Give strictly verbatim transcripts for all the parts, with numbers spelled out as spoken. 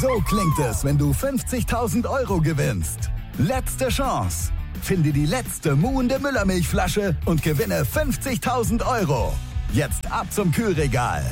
So klingt es, wenn du fünfzigtausend Euro gewinnst. Letzte Chance. Finde die letzte muhende Müllermilchflasche und gewinne fünfzigtausend Euro. Jetzt ab zum Kühlregal.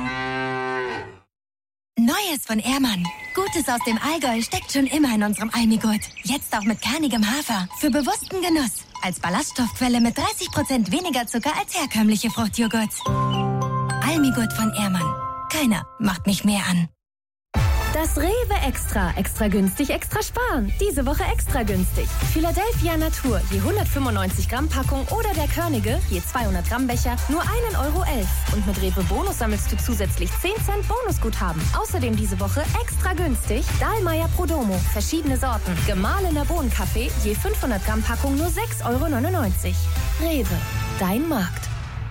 Neues von Ehrmann. Gutes aus dem Allgäu steckt schon immer in unserem Almigurt. Jetzt auch mit kernigem Hafer. Für bewussten Genuss. Als Ballaststoffquelle mit dreißig Prozent weniger Zucker als herkömmliche Fruchtjoghurts. Almigurt von Ehrmann. Keiner macht mich mehr an. Das Rewe Extra. Extra günstig, extra sparen. Diese Woche extra günstig. Philadelphia Natur, je hundertfünfundneunzig Gramm Packung oder der Körnige, je zweihundert Gramm Becher, nur ein Euro elf. Und mit Rewe Bonus sammelst du zusätzlich zehn Cent Bonusguthaben. Außerdem diese Woche extra günstig Dahlmeier Prodomo, verschiedene Sorten. Gemahlener Bohnenkaffee, je fünfhundert Gramm Packung nur sechs Euro neunundneunzig. Rewe, dein Markt.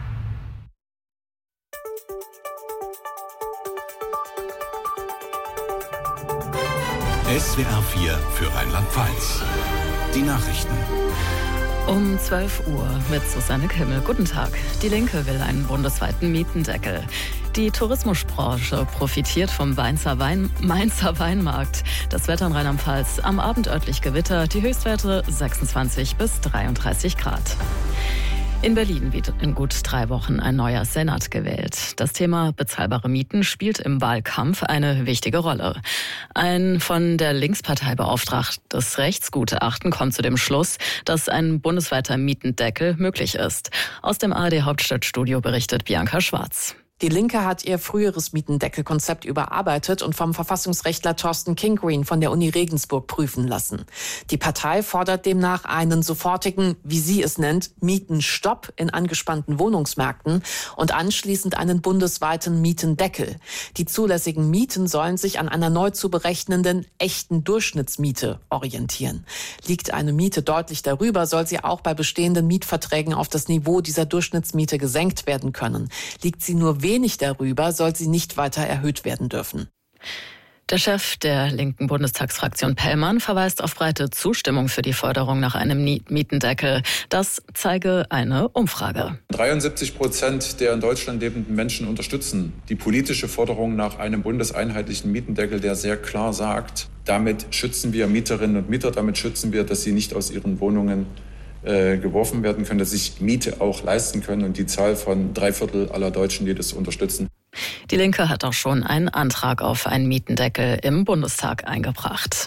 S W R vier für Rheinland-Pfalz. Die Nachrichten. Um zwölf Uhr mit Susanne Kimmel. Guten Tag. Die Linke will einen bundesweiten Mietendeckel. Die Tourismusbranche profitiert vom Mainzer, Wein, Mainzer Weinmarkt. Das Wetter in Rheinland-Pfalz am Abend örtlich Gewitter. Die Höchstwerte sechsundzwanzig bis dreiunddreißig Grad. In Berlin wird in gut drei Wochen ein neuer Senat gewählt. Das Thema bezahlbare Mieten spielt im Wahlkampf eine wichtige Rolle. Ein von der Linkspartei beauftragtes Rechtsgutachten kommt zu dem Schluss, dass ein bundesweiter Mietendeckel möglich ist. Aus dem A R D-Hauptstadtstudio berichtet Bianca Schwarz. Die Linke hat ihr früheres Mietendeckelkonzept überarbeitet und vom Verfassungsrechtler Thorsten Kingreen von der Uni Regensburg prüfen lassen. Die Partei fordert demnach einen sofortigen, wie sie es nennt, Mietenstopp in angespannten Wohnungsmärkten und anschließend einen bundesweiten Mietendeckel. Die zulässigen Mieten sollen sich an einer neu zu berechnenden echten Durchschnittsmiete orientieren. Liegt eine Miete deutlich darüber, soll sie auch bei bestehenden Mietverträgen auf das Niveau dieser Durchschnittsmiete gesenkt werden können. Liegt sie nur wenig darüber, soll sie nicht weiter erhöht werden dürfen. Der Chef der linken Bundestagsfraktion Pellmann verweist auf breite Zustimmung für die Forderung nach einem Mietendeckel. Das zeige eine Umfrage. dreiundsiebzig Prozent der in Deutschland lebenden Menschen unterstützen die politische Forderung nach einem bundeseinheitlichen Mietendeckel, der sehr klar sagt, damit schützen wir Mieterinnen und Mieter, damit schützen wir, dass sie nicht aus ihren Wohnungen äh, geworfen werden können, dass sie sich Miete auch leisten können und die Zahl von drei Viertel aller Deutschen, die das unterstützen. Die Linke hat auch schon einen Antrag auf einen Mietendeckel im Bundestag eingebracht.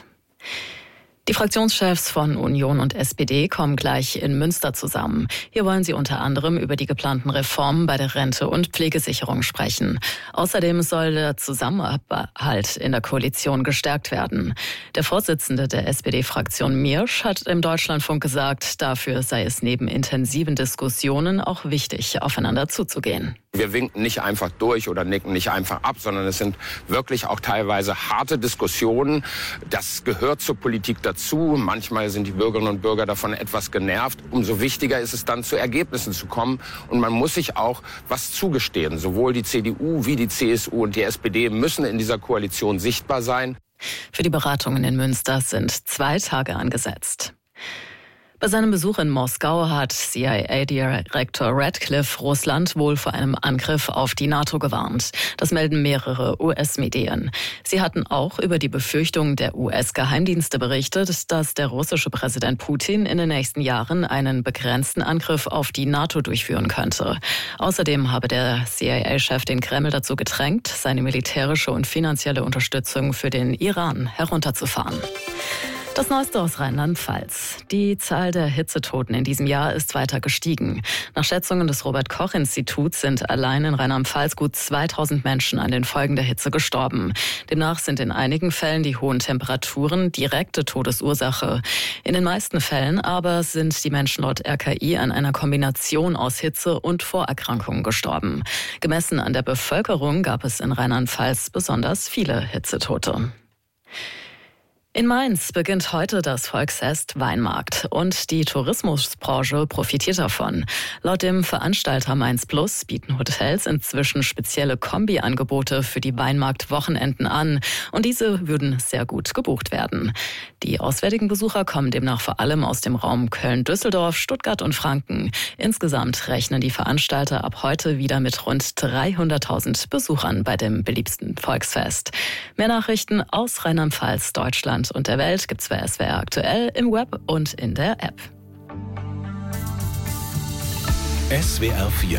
Die Fraktionschefs von Union und S P D kommen gleich in Münster zusammen. Hier wollen sie unter anderem über die geplanten Reformen bei der Rente und Pflegesicherung sprechen. Außerdem soll der Zusammenhalt in der Koalition gestärkt werden. Der Vorsitzende der S P D-Fraktion Miersch hat im Deutschlandfunk gesagt, dafür sei es neben intensiven Diskussionen auch wichtig, aufeinander zuzugehen. Wir winken nicht einfach durch oder nicken nicht einfach ab, sondern es sind wirklich auch teilweise harte Diskussionen. Das gehört zur Politik dazu. Manchmal sind die Bürgerinnen und Bürger davon etwas genervt. Umso wichtiger ist es dann, zu Ergebnissen zu kommen. Und man muss sich auch was zugestehen. Sowohl die C D U wie die C S U und die S P D müssen in dieser Koalition sichtbar sein. Für die Beratungen in Münster sind zwei Tage angesetzt. Bei seinem Besuch in Moskau hat C I A-Direktor Radcliffe Russland wohl vor einem Angriff auf die NATO gewarnt. Das melden mehrere U S-Medien. Sie hatten auch über die Befürchtungen der U S-Geheimdienste berichtet, dass der russische Präsident Putin in den nächsten Jahren einen begrenzten Angriff auf die NATO durchführen könnte. Außerdem habe der C I A-Chef den Kreml dazu gedrängt, seine militärische und finanzielle Unterstützung für den Iran herunterzufahren. Das Neueste aus Rheinland-Pfalz. Die Zahl der Hitzetoten in diesem Jahr ist weiter gestiegen. Nach Schätzungen des Robert-Koch-Instituts sind allein in Rheinland-Pfalz gut zweitausend Menschen an den Folgen der Hitze gestorben. Demnach sind in einigen Fällen die hohen Temperaturen direkte Todesursache. In den meisten Fällen aber sind die Menschen laut R K I an einer Kombination aus Hitze und Vorerkrankungen gestorben. Gemessen an der Bevölkerung gab es in Rheinland-Pfalz besonders viele Hitzetote. In Mainz beginnt heute das Volksfest Weinmarkt und die Tourismusbranche profitiert davon. Laut dem Veranstalter Mainz Plus bieten Hotels inzwischen spezielle Kombi-Angebote für die Weinmarkt-Wochenenden an und diese würden sehr gut gebucht werden. Die auswärtigen Besucher kommen demnach vor allem aus dem Raum Köln-Düsseldorf, Stuttgart und Franken. Insgesamt rechnen die Veranstalter ab heute wieder mit rund dreihunderttausend Besuchern bei dem beliebsten Volksfest. Mehr Nachrichten aus Rheinland-Pfalz, Deutschland und der Welt gibt's bei S W R aktuell im Web und in der App. S W R vier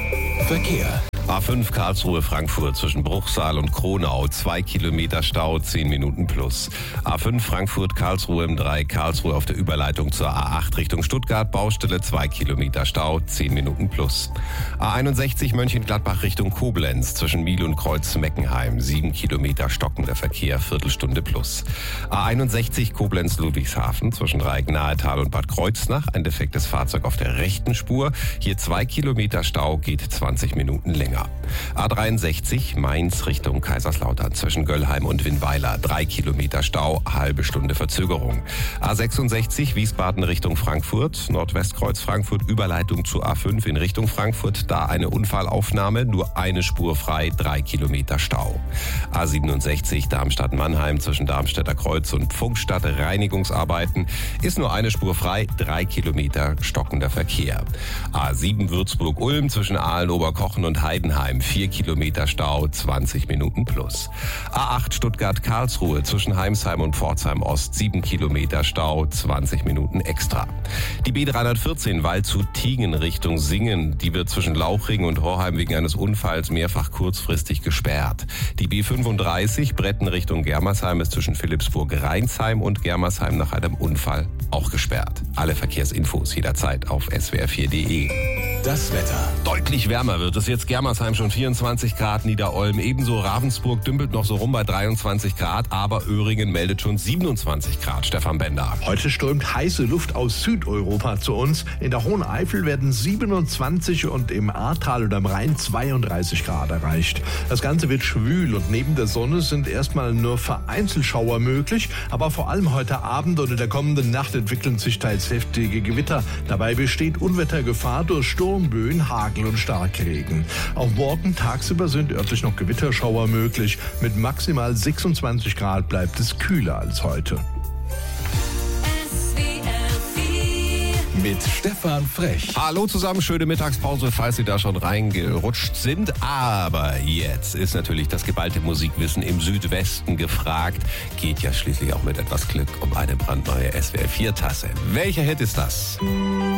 Verkehr. A fünf Karlsruhe-Frankfurt zwischen Bruchsal und Kronau, zwei Kilometer Stau, zehn Minuten plus. A fünf Frankfurt-Karlsruhe M drei, Karlsruhe auf der Überleitung zur A acht Richtung Stuttgart, Baustelle, zwei Kilometer Stau, zehn Minuten plus. A einundsechzig Mönchengladbach Richtung Koblenz zwischen Miel und Kreuz-Meckenheim, sieben Kilometer stockender Verkehr, Viertelstunde plus. A einundsechzig Koblenz-Ludwigshafen zwischen Dreieck-Nahetal und Bad Kreuznach, ein defektes Fahrzeug auf der rechten Spur, hier zwei Kilometer Stau, geht zwanzig Minuten länger. A dreiundsechzig Mainz Richtung Kaiserslautern zwischen Göllheim und Winnweiler, drei Kilometer Stau, halbe Stunde Verzögerung. A sechsundsechzig Wiesbaden Richtung Frankfurt, Nordwestkreuz Frankfurt, Überleitung zu A fünf in Richtung Frankfurt, da eine Unfallaufnahme, nur eine Spur frei, drei Kilometer Stau. A siebenundsechzig Darmstadt-Mannheim zwischen Darmstädter Kreuz und Pfungstadt, Reinigungsarbeiten, ist nur eine Spur frei, drei Kilometer stockender Verkehr. A sieben Würzburg-Ulm zwischen Aalen-Oberkochen und Heidenheim, vier Kilometer Stau, zwanzig Minuten plus. A acht Stuttgart-Karlsruhe zwischen Heimsheim und Pforzheim Ost, sieben Kilometer Stau, zwanzig Minuten extra. Die B dreihundertvierzehn Waldshut-Tiegen Richtung Singen, die wird zwischen Lauchringen und Horheim wegen eines Unfalls mehrfach kurzfristig gesperrt. Die B fünfunddreißig Bretten Richtung Germersheim ist zwischen Philippsburg-Rheinsheim und Germersheim nach einem Unfall auch gesperrt. Alle Verkehrsinfos jederzeit auf S W R vier punkt de. Das Wetter. Deutlich wärmer wird es jetzt. Germersheim schon vierundzwanzig Grad, Niederolm ebenso. Ravensburg dümpelt noch so rum bei dreiundzwanzig Grad, aber Öhringen meldet schon siebenundzwanzig Grad. Stefan Bender. Heute strömt heiße Luft aus Südeuropa zu uns. In der Hohen Eifel werden siebenundzwanzig und im Ahrtal und am Rhein zweiunddreißig Grad erreicht. Das Ganze wird schwül und neben der Sonne sind erstmal nur vereinzelt Schauer möglich. Aber vor allem heute Abend und in der kommenden Nacht entwickeln sich teils heftige Gewitter. Dabei besteht Unwettergefahr durch Sturm Sturmböen, Hagel und Starkregen. Auch morgen tagsüber sind örtlich noch Gewitterschauer möglich. Mit maximal sechsundzwanzig Grad bleibt es kühler als heute. Mit Stefan Frech. Hallo zusammen, schöne Mittagspause, falls Sie da schon reingerutscht sind. Aber jetzt ist natürlich das geballte Musikwissen im Südwesten gefragt. Geht ja schließlich auch mit etwas Glück um eine brandneue S W R vier Tasse. Welcher Hit ist das?